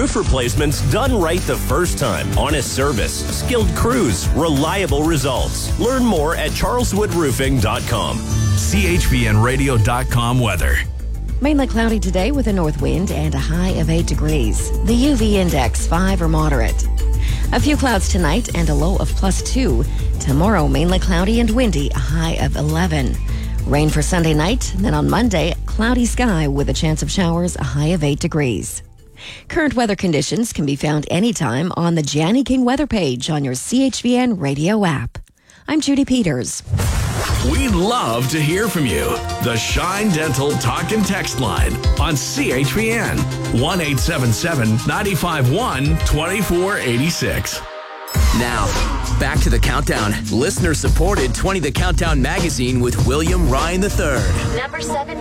roof replacements done right the first time. Honest service, skilled crews, reliable results. Learn more at charleswoodroofing.com. CHVNradio.com weather. Mainly cloudy today with a north wind and a high of 8 degrees. The UV index 5 or moderate. A few clouds tonight and a low of +2. Tomorrow, mainly cloudy and windy, a high of 11. Rain for Sunday night, then on Monday, cloudy sky with a chance of showers, a high of 8 degrees. Current weather conditions can be found anytime on the Janny King weather page on your CHVN radio app. I'm Judy Peters. We'd love to hear from you. The Shine Dental Talk and Text line on CHVN 1-877-951-2486. Now, back to the countdown. Listener-supported 20 The Countdown magazine with William Ryan III. Number 7.